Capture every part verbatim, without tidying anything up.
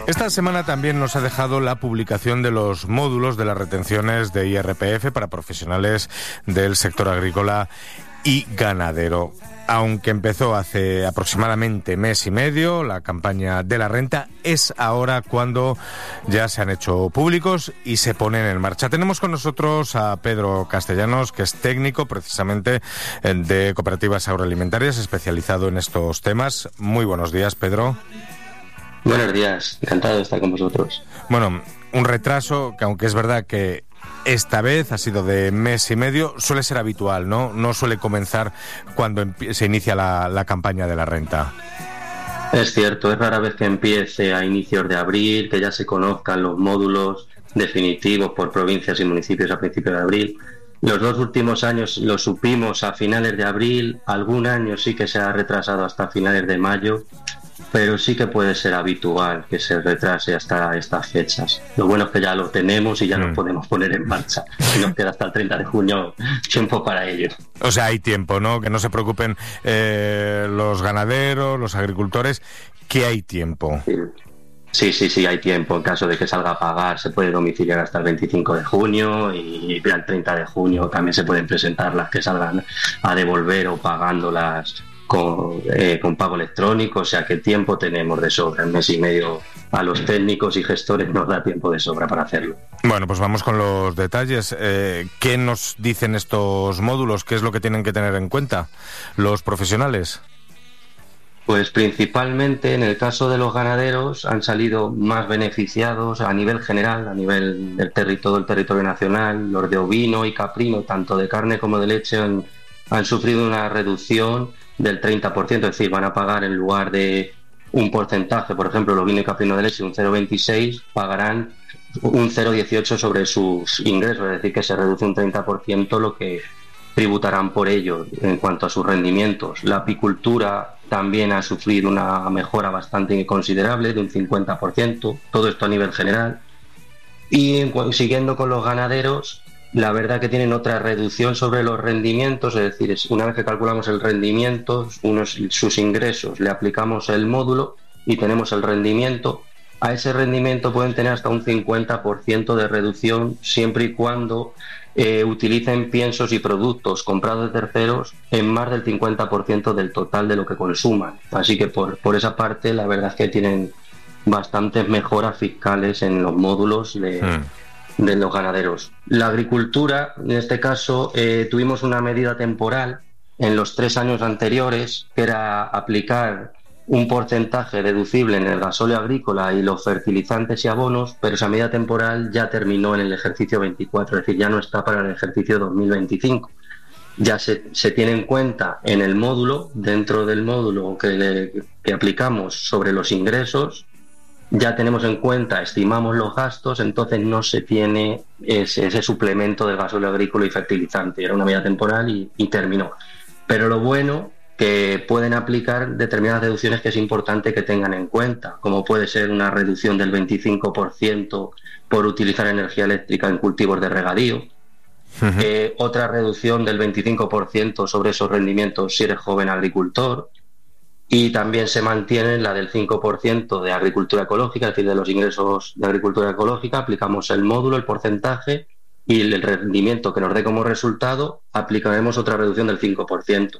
Esta semana también nos ha dejado la publicación de los módulos de las retenciones de I R P F para profesionales del sector agrícola y ganadero. Aunque empezó hace aproximadamente mes y medio la campaña de la renta, es ahora cuando ya se han hecho públicos y se ponen en marcha. Tenemos con nosotros a Pedro Castellanos, que es técnico precisamente de cooperativas agroalimentarias, especializado en estos temas. Muy buenos días, Pedro. Buenos días, encantado de estar con vosotros. Bueno, un retraso que, aunque es verdad que esta vez ha sido de mes y medio, suele ser habitual, ¿no? No suele comenzar cuando se inicia la, la campaña de la renta. Es cierto, es rara vez que empiece a inicios de abril, que ya se conozcan los módulos definitivos por provincias y municipios a principios de abril. Los dos últimos años lo supimos a finales de abril, algún año sí que se ha retrasado hasta finales de mayo, pero sí que puede ser habitual que se retrase hasta estas fechas. Lo bueno es que ya lo tenemos y ya mm. lo podemos poner en marcha. Y nos queda hasta el treinta de junio tiempo para ello. O sea, hay tiempo, ¿no? Que no se preocupen eh, los ganaderos, los agricultores, que hay tiempo. Sí. Sí, sí, sí, hay tiempo. En caso de que salga a pagar, se puede domiciliar hasta el veinticinco de junio y el treinta de junio también se pueden presentar las que salgan a devolver o pagándolas con, eh, con pago electrónico. O sea que tiempo tenemos de sobra. En mes y medio a los técnicos y gestores nos da tiempo de sobra para hacerlo. Bueno, pues vamos con los detalles. Eh, ¿Qué nos dicen estos módulos? ¿Qué es lo que tienen que tener en cuenta los profesionales? Pues principalmente en el caso de los ganaderos han salido más beneficiados a nivel general, a nivel del territorio, todo el territorio nacional. Los de ovino y caprino, tanto de carne como de leche, han, han sufrido una reducción del treinta por ciento, es decir, van a pagar en lugar de un porcentaje, por ejemplo, el ovino y caprino de leche, un cero coma veintiséis, pagarán un cero coma dieciocho sobre sus ingresos, es decir, que se reduce un treinta por ciento lo que tributarán por ello en cuanto a sus rendimientos. La apicultura también ha sufrido una mejora bastante considerable de un cincuenta por ciento, todo esto a nivel general. Y siguiendo con los ganaderos, la verdad que tienen otra reducción sobre los rendimientos, es decir, es una vez que calculamos el rendimiento, unos, sus ingresos, le aplicamos el módulo y tenemos el rendimiento. A ese rendimiento pueden tener hasta un cincuenta por ciento de reducción siempre y cuando eh, utilicen piensos y productos comprados de terceros en más del cincuenta por ciento del total de lo que consuman. Así que por, por esa parte la verdad es que tienen bastantes mejoras fiscales en los módulos de, mm. de los ganaderos. La agricultura, en este caso, eh, tuvimos una medida temporal en los tres años anteriores, que era aplicar un porcentaje deducible en el gasóleo agrícola y los fertilizantes y abonos, pero esa medida temporal ya terminó en el ejercicio veinticuatro, es decir, ya no está para el ejercicio dos mil veinticinco. Ya se, se tiene en cuenta en el módulo, dentro del módulo que, le, que aplicamos sobre los ingresos, ya tenemos en cuenta, estimamos los gastos, entonces no se tiene ese, ese suplemento del gasóleo agrícola y fertilizante. Era una medida temporal y, y terminó. Pero lo bueno, que pueden aplicar determinadas deducciones que es importante que tengan en cuenta, como puede ser una reducción del veinticinco por ciento por utilizar energía eléctrica en cultivos de regadío, uh-huh. eh, otra reducción del veinticinco por ciento sobre esos rendimientos si eres joven agricultor, y también se mantiene la del cinco por ciento de agricultura ecológica, es decir, de los ingresos de agricultura ecológica, aplicamos el módulo, el porcentaje, y el rendimiento que nos dé como resultado, aplicaremos otra reducción del cinco por ciento.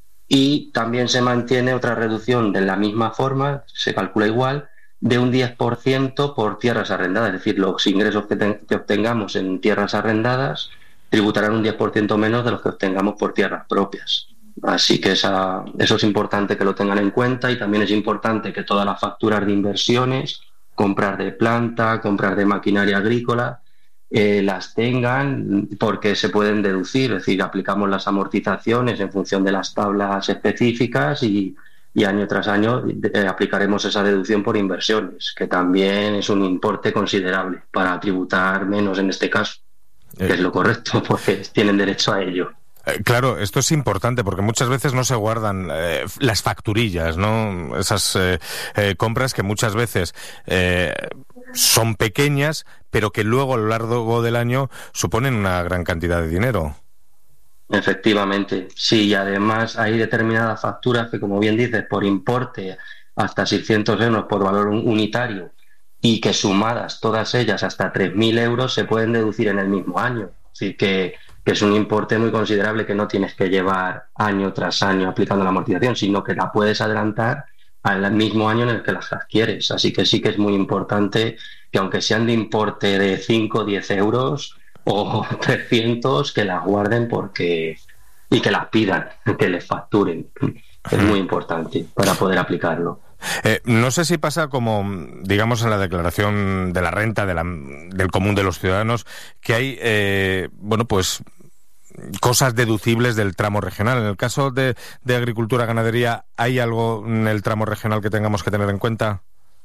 Y también se mantiene otra reducción de la misma forma, se calcula igual, de un diez por ciento por tierras arrendadas, es decir, los ingresos que, te, que obtengamos en tierras arrendadas tributarán un diez por ciento menos de los que obtengamos por tierras propias. Así que esa, eso es importante que lo tengan en cuenta, y también es importante que todas las facturas de inversiones, compras de planta, compras de maquinaria agrícola, Eh, las tengan, porque se pueden deducir, es decir, aplicamos las amortizaciones en función de las tablas específicas y, y año tras año eh, aplicaremos esa deducción por inversiones, que también es un importe considerable para tributar menos en este caso, eh. que es lo correcto, porque tienen derecho a ello. Eh, claro, esto es importante porque muchas veces no se guardan eh, las facturillas, ¿no? Esas eh, eh, compras que muchas veces eh, son pequeñas, pero que luego a lo largo del año suponen una gran cantidad de dinero. Efectivamente, sí, y además hay determinadas facturas que, como bien dices, por importe hasta seiscientos euros por valor unitario, y que sumadas todas ellas hasta tres mil euros se pueden deducir en el mismo año. Así que, que es un importe muy considerable que no tienes que llevar año tras año aplicando la amortización, sino que la puedes adelantar al mismo año en el que las adquieres. Así que sí que es muy importante que, aunque sean de importe de cinco o diez euros o trescientos, que las guarden porque y que las pidan, que les facturen. Es muy importante para poder aplicarlo. Eh, no sé si pasa como, digamos, en la declaración de la renta de la, del común de los ciudadanos, que hay, eh, bueno, pues cosas deducibles del tramo regional. En el caso de, de agricultura, ganadería, ¿hay algo en el tramo regional que tengamos que tener en cuenta?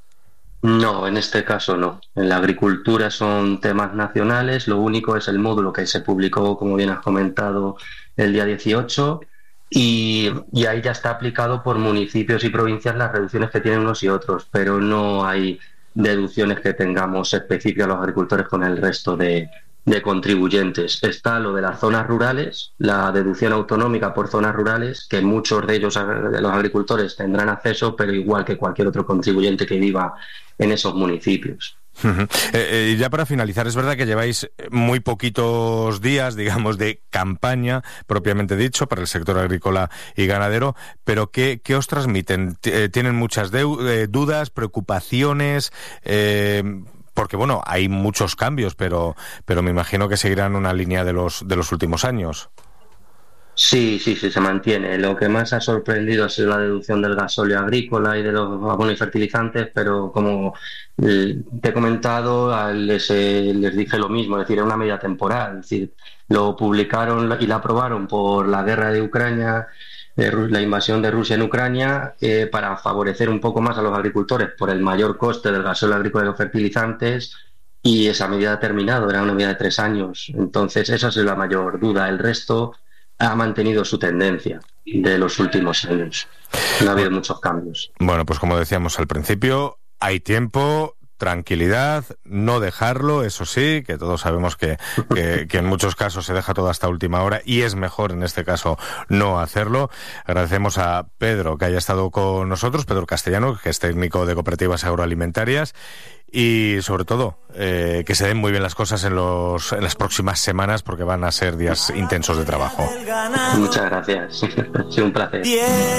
No, en este caso no. En la agricultura son temas nacionales. Lo único es el módulo que se publicó, como bien has comentado, el día dieciocho. Y, y ahí ya está aplicado por municipios y provincias las reducciones que tienen unos y otros, pero no hay deducciones que tengamos específicas a los agricultores con el resto de, de contribuyentes. Está lo de las zonas rurales, la deducción autonómica por zonas rurales, que muchos de ellos, de los agricultores, tendrán acceso, pero igual que cualquier otro contribuyente que viva en esos municipios. Uh-huh. Eh, eh, ya para finalizar, es verdad que lleváis muy poquitos días, digamos, de campaña, propiamente dicho, para el sector agrícola y ganadero, pero ¿qué, qué os transmiten? ¿Tienen muchas deu- eh, dudas, preocupaciones? Eh, porque, bueno, hay muchos cambios, pero, pero me imagino que seguirán una línea de los, de los últimos años. Sí, sí, sí, se mantiene. Lo que más ha sorprendido ha sido la deducción del gasóleo agrícola y de los abonos y fertilizantes, pero como eh, te he comentado, les, eh, les dije lo mismo, es decir, es una medida temporal. Es decir, lo publicaron y la aprobaron por la guerra de Ucrania, eh, la invasión de Rusia en Ucrania, eh, para favorecer un poco más a los agricultores por el mayor coste del gasóleo agrícola y los fertilizantes, y esa medida ha terminado, era una medida de tres años. Entonces, esa es la mayor duda. El resto ha mantenido su tendencia de los últimos años. No ha habido muchos cambios. Bueno, pues como decíamos al principio, hay tiempo, tranquilidad, no dejarlo, eso sí, que todos sabemos que, que, que en muchos casos se deja todo hasta última hora y es mejor en este caso no hacerlo. Agradecemos a Pedro que haya estado con nosotros, Pedro Castellano, que es técnico de cooperativas agroalimentarias, y sobre todo eh, que se den muy bien las cosas en, los, en las próximas semanas, porque van a ser días intensos de trabajo. Muchas gracias. Ha sido un placer.